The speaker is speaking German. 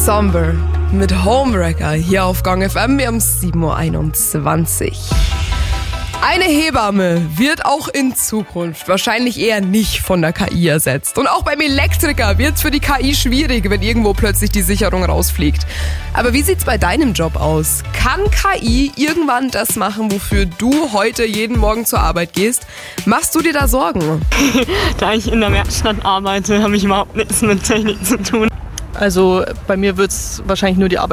Somber mit Homewrecker hier auf Gang FM um 7.21 Uhr. Eine Hebamme wird auch in Zukunft wahrscheinlich eher nicht von der KI ersetzt. Und auch beim Elektriker wird es für die KI schwierig, wenn irgendwo plötzlich die Sicherung rausfliegt. Aber wie sieht's bei deinem Job aus? Kann KI irgendwann das machen, wofür du heute jeden Morgen zur Arbeit gehst? Machst du dir da Sorgen? Da ich in der Werkstatt arbeite, habe ich überhaupt nichts mit Technik zu tun. Also bei mir wird es wahrscheinlich nur die Arbeit